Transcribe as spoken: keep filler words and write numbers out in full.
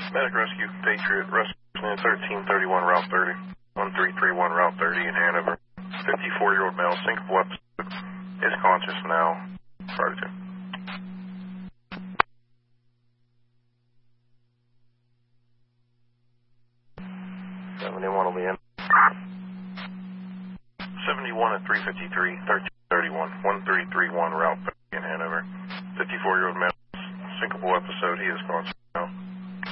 Medic Rescue, Patriot, Rescue thirteen thirty-one, Route thirty, one three three one, Route thirty in Hanover. fifty-four-year-old male, syncopal episode, is conscious now. Prior to. seventy-one will be in. seventy-one at three fifty-three, thirteen thirty-one, one three three one, Route thirty in Hanover. fifty-four-year-old male, syncopal episode, he is conscious.